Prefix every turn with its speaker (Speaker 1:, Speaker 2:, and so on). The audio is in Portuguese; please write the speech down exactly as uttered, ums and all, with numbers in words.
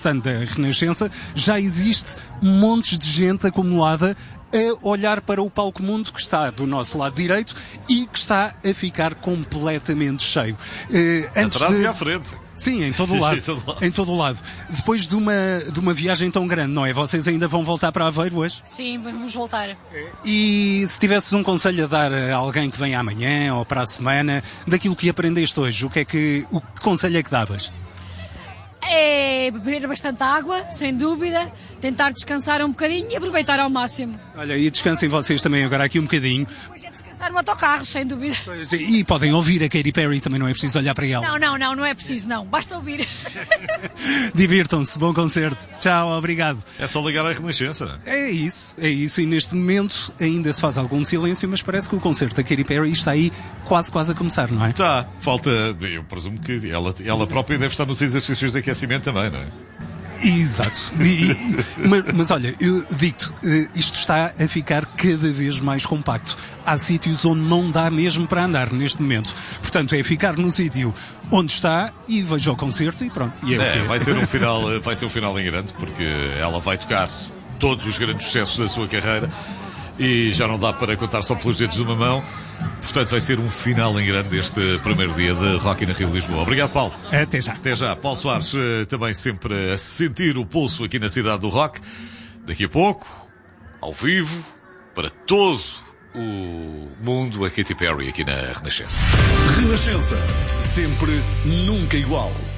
Speaker 1: Portanto, da Renascença, já existe montes de gente acumulada a olhar para o palco mundo que está do nosso lado direito e que está a ficar completamente cheio.
Speaker 2: Uh, antes Atrás de... e à frente.
Speaker 1: Sim, em todo o lado. Em todo o lado. Depois de uma, de uma viagem tão grande, não é? Vocês ainda vão voltar para Aveiro hoje?
Speaker 3: Sim, vamos voltar.
Speaker 1: E se tivesses um conselho a dar a alguém que vem amanhã ou para a semana, daquilo que aprendeste hoje, o que é que, o que conselho é que davas?
Speaker 3: É beber bastante água, sem dúvida, tentar descansar um bocadinho e aproveitar ao máximo.
Speaker 1: Olha, e descansem vocês também agora aqui um bocadinho.
Speaker 3: Depois é descansar no autocarro, sem dúvida.
Speaker 1: Pois, e podem ouvir a Katy Perry, também não é preciso olhar para ela.
Speaker 3: Não, não, não, não é preciso, não. Basta ouvir.
Speaker 1: Divirtam-se, bom concerto. Tchau, obrigado.
Speaker 2: É só ligar à Renascença.
Speaker 1: É isso, é isso. E neste momento ainda se faz algum silêncio, mas parece que o concerto da Katy Perry está aí quase, quase a começar, não é?
Speaker 2: Está. Falta, eu presumo que ela, ela própria deve estar nos exercícios de aquecimento também, não é?
Speaker 1: Exato. E, mas, mas olha, eu digo-te, isto está a ficar cada vez mais compacto. Há sítios onde não dá mesmo para andar neste momento. Portanto, é ficar no sítio onde está e veja o concerto e pronto. E é,
Speaker 2: é, vai ser um final, vai ser um final em grande, porque ela vai tocar todos os grandes sucessos da sua carreira e já não dá para contar só pelos dedos de uma mão. Portanto, vai ser um final em grande este primeiro dia de Rock in Rio Lisboa. Obrigado, Paulo.
Speaker 1: Até já.
Speaker 2: Até já. Paulo Soares também sempre a sentir o pulso aqui na cidade do rock. Daqui a pouco, ao vivo, para todo o mundo, a Katy Perry aqui na Renascença.
Speaker 4: Renascença. Sempre, nunca igual.